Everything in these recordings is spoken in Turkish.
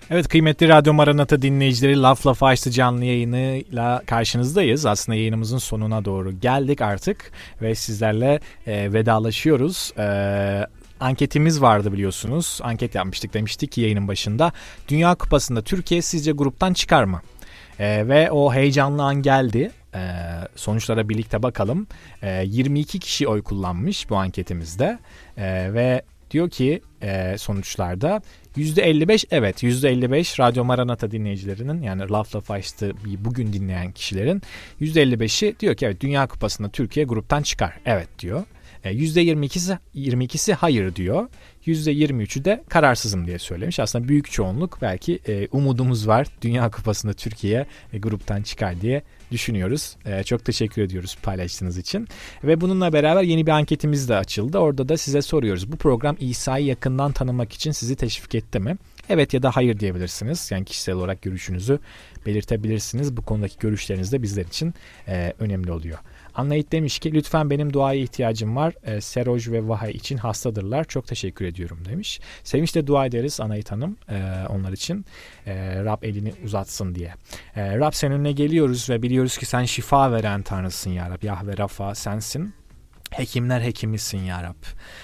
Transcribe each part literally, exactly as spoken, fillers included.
Evet, kıymetli Radyo Maranata dinleyicileri, Laf Lafı Açtı canlı yayınıyla karşınızdayız. Aslında yayınımızın sonuna doğru geldik artık ve sizlerle e, vedalaşıyoruz. E, anketimiz vardı biliyorsunuz. Anket yapmıştık, demiştik ki yayının başında. Dünya Kupası'nda Türkiye sizce gruptan çıkar mı? E, ve o heyecanlı an geldi. E, sonuçlara birlikte bakalım. E, yirmi iki kişi oy kullanmış bu anketimizde e, ve diyor ki e, sonuçlarda yüzde elli beş evet yüzde elli beş Radyo Maranata dinleyicilerinin, yani Laf Lafı Açtı bugün dinleyen kişilerin yüzde elli beşi diyor ki evet, Dünya Kupası'nda Türkiye gruptan çıkar. Evet diyor. E, yüzde yirmi ikisi yirmi ikisi hayır diyor. yüzde yirmi üçü de kararsızım diye söylemiş. Aslında büyük çoğunluk belki e, umudumuz var. Dünya Kupası'nda Türkiye e, gruptan çıkar diye düşünüyoruz. E, çok teşekkür ediyoruz paylaştığınız için. Ve bununla beraber yeni bir anketimiz de açıldı. Orada da size soruyoruz. Bu program İsa'yı yakından tanımak için sizi teşvik etti mi? Evet ya da hayır diyebilirsiniz. Yani kişisel olarak görüşünüzü belirtebilirsiniz. Bu konudaki görüşleriniz de bizler için e, önemli oluyor. Anlayit demiş ki lütfen benim duaya ihtiyacım var. E, Seroj ve Vahay için hastadırlar. Çok teşekkür ediyorum demiş. Sevinçle dua ederiz Anayit Hanım e, onlar için. E, Rab elini uzatsın diye. E, Rab senin önüne geliyoruz ve biliyoruz ki sen şifa veren Tanrısın ya Rab. Yahve Rafa sensin. Hekimler hekimisin ya Rab.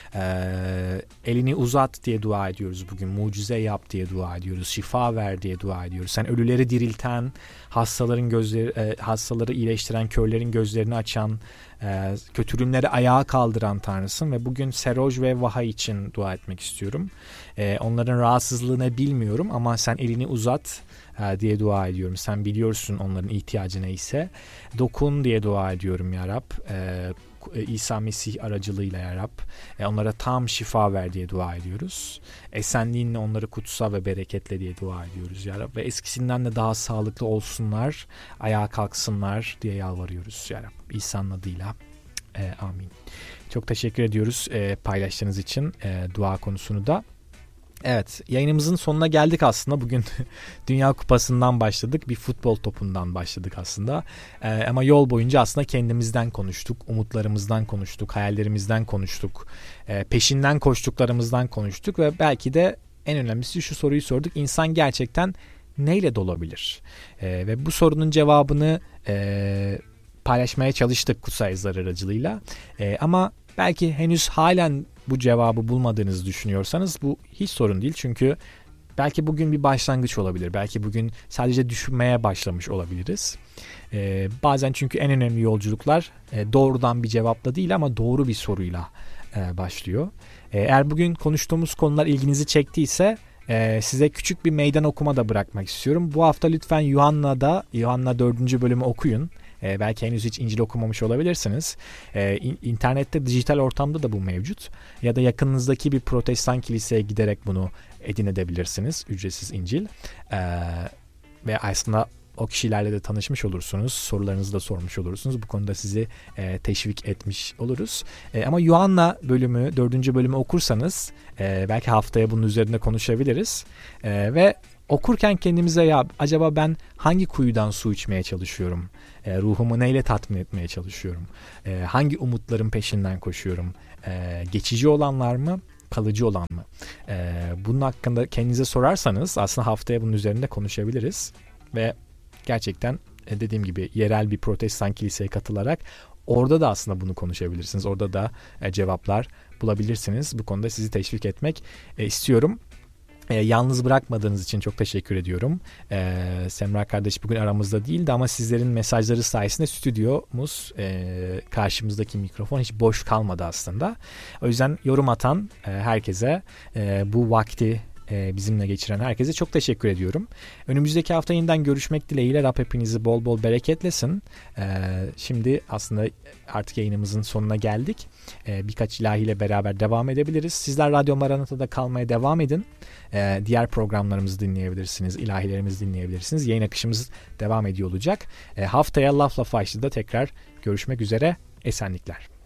Ee, elini uzat diye dua ediyoruz bugün. Mucize yap diye dua ediyoruz. Şifa ver diye dua ediyoruz. Sen ölüleri dirilten, hastaların gözleri, e, hastaları iyileştiren, körlerin gözlerini açan, e, kötülümleri ayağa kaldıran Tanrısın. Ve bugün Seroj ve Vahay için dua etmek istiyorum. E, onların rahatsızlığını bilmiyorum ama sen elini uzat e, diye dua ediyorum. Sen biliyorsun onların ihtiyacı neyse. Dokun diye dua ediyorum ya Rab. E, İsa Mesih aracılığıyla ya Rab, e, onlara tam şifa ver diye dua ediyoruz. Esenliğinle onları kutsa ve bereketle diye dua ediyoruz ya Rab. Ve eskisinden de daha sağlıklı olsunlar, ayağa kalksınlar diye yalvarıyoruz ya Rab. İsa'nın adıyla. E, amin. Çok teşekkür ediyoruz e, paylaştığınız için e, dua konusunu da. Evet, yayınımızın sonuna geldik aslında. Bugün Dünya Kupası'ndan başladık. Bir futbol topundan başladık aslında. Ee, ama yol boyunca aslında kendimizden konuştuk. Umutlarımızdan konuştuk. Hayallerimizden konuştuk. Ee, peşinden koştuklarımızdan konuştuk. Ve belki de en önemlisi şu soruyu sorduk. İnsan gerçekten neyle dolabilir? Ee, ve bu sorunun cevabını e, paylaşmaya çalıştık Kutsal Yazılar aracılığıyla. E, ama belki henüz halen bu cevabı bulmadığınızı düşünüyorsanız bu hiç sorun değil. Çünkü belki bugün bir başlangıç olabilir. Belki bugün sadece düşünmeye başlamış olabiliriz. Ee, bazen çünkü en önemli yolculuklar e, doğrudan bir cevapla değil ama doğru bir soruyla e, başlıyor. E, eğer bugün konuştuğumuz konular ilginizi çektiyse e, size küçük bir meydan okuma da bırakmak istiyorum. Bu hafta lütfen Yuhanna'da, Yuhanna dördüncü bölümü okuyun. Ee, belki henüz hiç İncil okumamış olabilirsiniz. Ee, internette, dijital ortamda da bu mevcut. Ya da yakınınızdaki bir protestan kiliseye giderek bunu edinebilirsiniz. Ücretsiz İncil. Ee, ve aslında o kişilerle de tanışmış olursunuz. Sorularınızı da sormuş olursunuz. Bu konuda sizi e, teşvik etmiş oluruz. E, ama Yuhanna bölümü, dördüncü bölümü okursanız e, belki haftaya bunun üzerinde konuşabiliriz. E, ve okurken kendimize ya acaba ben hangi kuyudan su içmeye çalışıyorum? E, ruhumu neyle tatmin etmeye çalışıyorum? E, hangi umutların peşinden koşuyorum? E, geçici olanlar mı? Kalıcı olan mı? E, bunun hakkında kendinize sorarsanız aslında haftaya bunun üzerinde konuşabiliriz. Ve gerçekten e, dediğim gibi yerel bir protestan kiliseye katılarak orada da aslında bunu konuşabilirsiniz. Orada da e, cevaplar bulabilirsiniz. Bu konuda sizi teşvik etmek e, istiyorum. E, yalnız bırakmadığınız için çok teşekkür ediyorum. E, Semra kardeş bugün aramızda değildi ama sizlerin mesajları sayesinde stüdyomuz, e, karşımızdaki mikrofon hiç boş kalmadı aslında. O yüzden yorum atan e, herkese, e, bu vakti e, bizimle geçiren herkese çok teşekkür ediyorum. Önümüzdeki hafta yeniden görüşmek dileğiyle Rab hepinizi bol bol bereketlesin. E, şimdi aslında artık yayınımızın sonuna geldik. E, birkaç ilahiyle beraber devam edebiliriz. Sizler Radyo Maranata'da kalmaya devam edin. Ee, diğer programlarımızı dinleyebilirsiniz, ilahilerimizi dinleyebilirsiniz. Yayın akışımız devam ediyor olacak. Ee, haftaya Laf Lafı Açtı'da tekrar görüşmek üzere. Esenlikler.